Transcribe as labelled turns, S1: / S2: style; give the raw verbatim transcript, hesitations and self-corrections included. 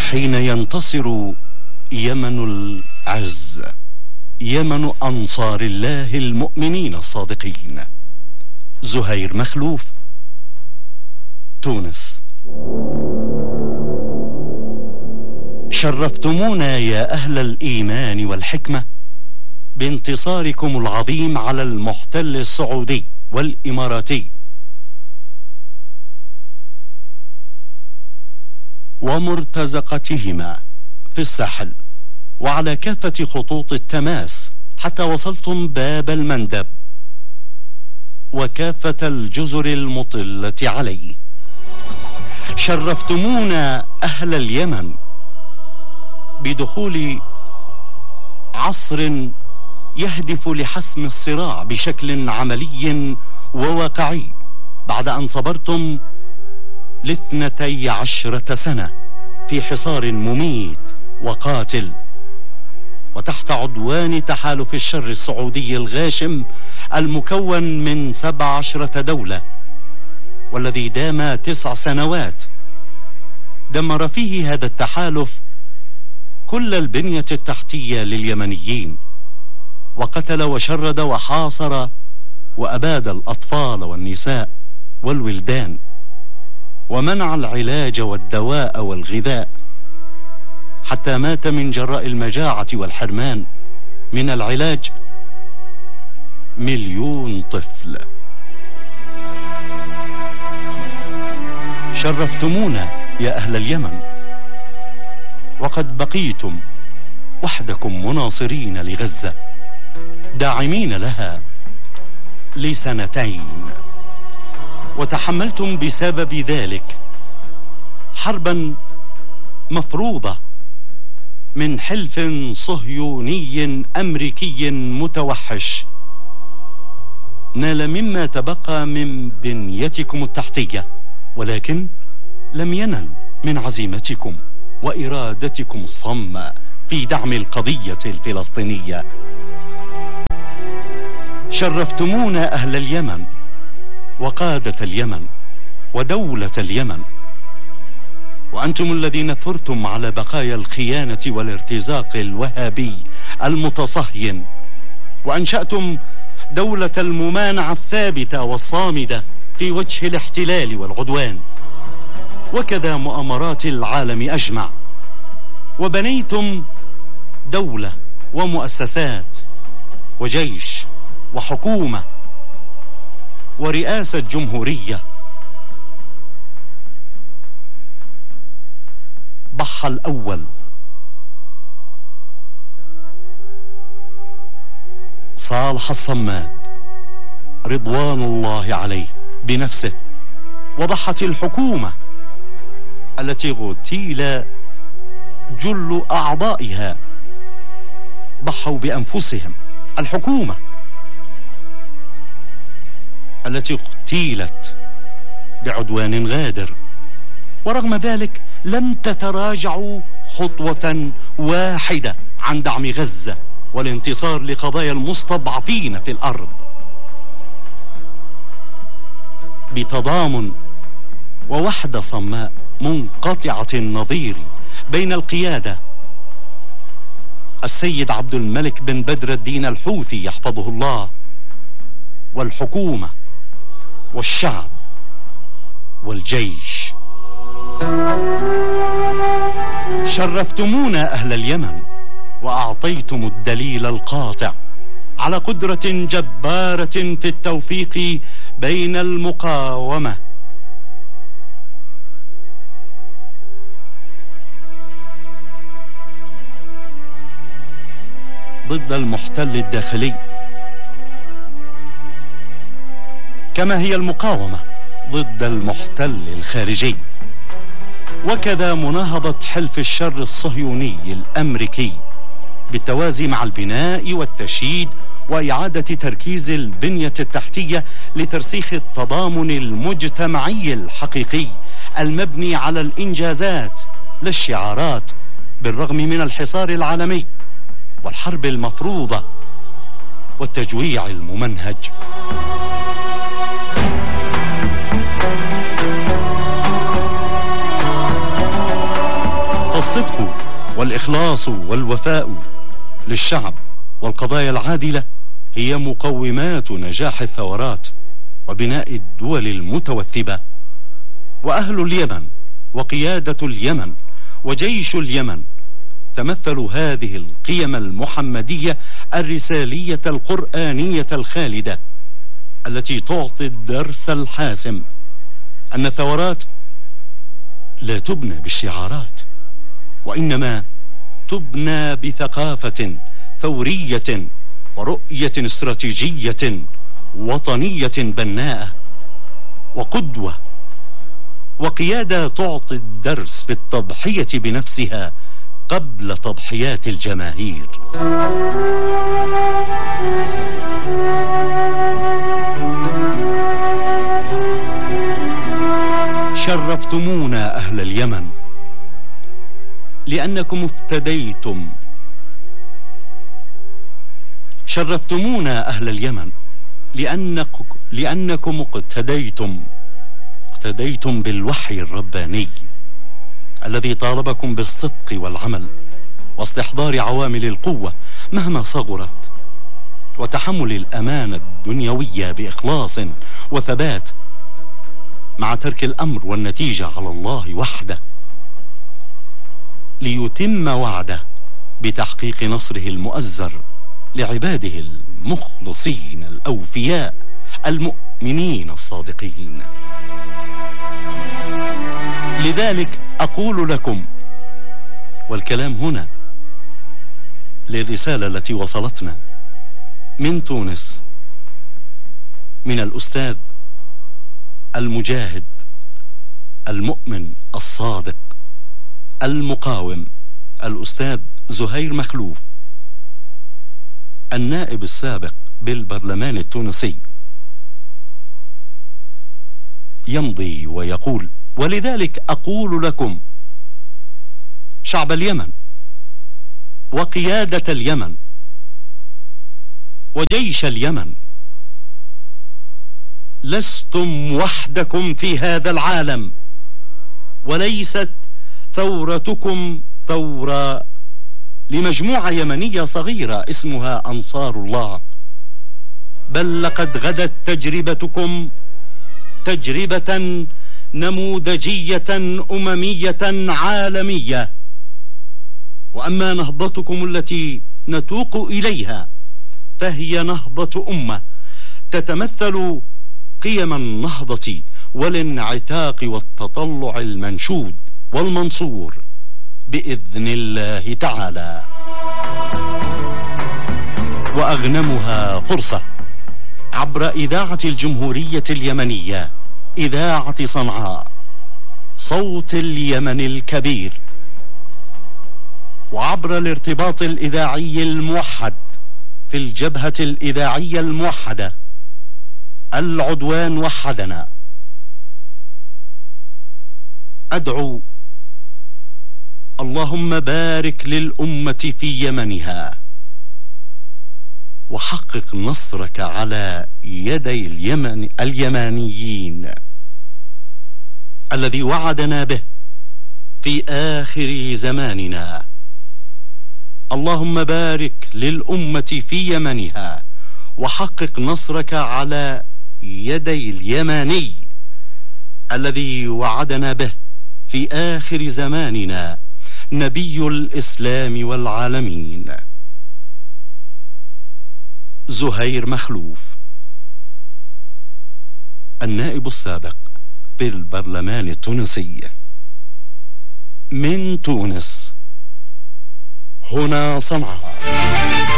S1: حين ينتصر يمن العز، يمن أنصار الله المؤمنين الصادقين. زهير مخلوف، تونس. شرفتمونا يا أهل الإيمان والحكمة بانتصاركم العظيم على المحتل السعودي والإماراتي ومرتزقتهما في الساحل، وعلى كافة خطوط التماس حتى وصلتم باب المندب وكافة الجزر المطلة عليه. شرفتمونا أهل اليمن بدخول عصر يهدف لحسم الصراع بشكل عملي وواقعي، بعد أن صبرتم لاثنتي عشرة سنة في حصار مميت وقاتل، وتحت عدوان تحالف الشر السعودي الغاشم المكون من سبع عشرة دولة، والذي دام تسع سنوات دمر فيه هذا التحالف كل البنية التحتية لليمنيين، وقتل وشرد وحاصر وأباد الأطفال والنساء والولدان، ومنع العلاج والدواء والغذاء، حتى مات من جراء المجاعة والحرمان من العلاج مليون طفل. شرفتمونا يا أهل اليمن، وقد بقيتم وحدكم مناصرين لغزة داعمين لها لسنتين، وتحملتم بسبب ذلك حربا مفروضة من حلف صهيوني أمريكي متوحش نال مما تبقى من بنيتكم التحتية، ولكن لم ينل من عزيمتكم وإرادتكم الصمة في دعم القضية الفلسطينية. شرفتمونا أهل اليمن وقادة اليمن ودولة اليمن، وأنتم الذين ثرتم على بقايا الخيانة والارتزاق الوهابي المتصهين، وأنشأتم دولة الممانعة الثابتة والصامدة في وجه الاحتلال والعدوان، وكذا مؤامرات العالم أجمع، وبنيتم دولة ومؤسسات وجيش وحكومة ورئاسة جمهورية. بح الأول صالح الصماد رضوان الله عليه بنفسه، وضحت الحكومة التي اغتيل جل أعضائها، ضحوا بأنفسهم. الحكومة التي اغتيلت بعدوان غادر، ورغم ذلك لم تتراجعوا خطوة واحدة عن دعم غزة والانتصار لقضايا المستضعفين في الأرض، بتضامن ووحدة صماء منقطعة النظير بين القيادة السيد عبد الملك بن بدر الدين الحوثي يحفظه الله، والحكومة والشعب والجيش. شرفتمونا أهل اليمن وأعطيتم الدليل القاطع على قدرة جبارة في التوفيق بين المقاومة ضد المحتل الداخلي، كما هي المقاومة ضد المحتل الخارجي، وكذا مناهضة حلف الشر الصهيوني الأمريكي بالتوازي مع البناء والتشييد وإعادة تركيز البنية التحتية لترسيخ التضامن المجتمعي الحقيقي المبني على الإنجازات لا الشعارات، بالرغم من الحصار العالمي والحرب المفروضة والتجويع الممنهج. فالصدق والإخلاص والوفاء للشعب والقضايا العادلة هي مقومات نجاح الثورات وبناء الدول المتوثبة. وأهل اليمن وقيادة اليمن وجيش اليمن تمثلوا هذه القيم المحمدية الرسالية القرآنية الخالدة التي تعطي الدرس الحاسم أن الثورات لا تبنى بالشعارات، وإنما تبنى بثقافة ثورية ورؤية استراتيجية وطنية بناءة وقدوة وقيادة تعطي الدرس في التضحية بنفسها قبل تضحيات الجماهير. شرفتمونا أهل اليمن لأنكم افتديتم شرفتمونا أهل اليمن لأنك لأنكم اقتديتم اقتديتم بالوحي الرباني الذي طالبكم بالصدق والعمل واستحضار عوامل القوة مهما صغرت، وتحمل الأمانة الدنيوية بإخلاص وثبات مع ترك الأمر والنتيجة على الله وحده ليتم وعده بتحقيق نصره المؤزر لعباده المخلصين الأوفياء المؤمنين الصادقين. لذلك أقول لكم، والكلام هنا للرسالة التي وصلتنا من تونس من الأستاذ المجاهد المؤمن الصادق المقاوم الأستاذ زهير مخلوف، النائب السابق بالبرلمان التونسي، يمضي ويقول: ولذلك أقول لكم شعب اليمن وقيادة اليمن وجيش اليمن، لستم وحدكم في هذا العالم، وليست ثورتكم ثورة لمجموعة يمنية صغيرة اسمها أنصار الله، بل لقد غدت تجربتكم تجربة نموذجية أممية عالمية. وأما نهضتكم التي نتوق إليها فهي نهضة أمة تتمثل قيم النهضة والانعتاق والتطلع المنشود والمنصور بإذن الله تعالى. وأغنمها فرصة عبر إذاعة الجمهورية اليمنية، إذاعة صنعاء، صوت اليمن الكبير، وعبر الارتباط الإذاعي الموحد في الجبهة الإذاعية الموحدة، العدوان وحدنا. أدعو: اللهم بارك للأمة في يمنها، وحقق نصرك على يدي اليمن اليمانيين الذي وعدنا به في آخر زماننا. اللهم بارك للأمة في يمنها، وحقق نصرك على يدي اليماني الذي وعدنا به في آخر زماننا نبي الإسلام والعالمين زهير مخلوف، النائب السابق بالبرلمان التونسي، من تونس، هنا صنعاء.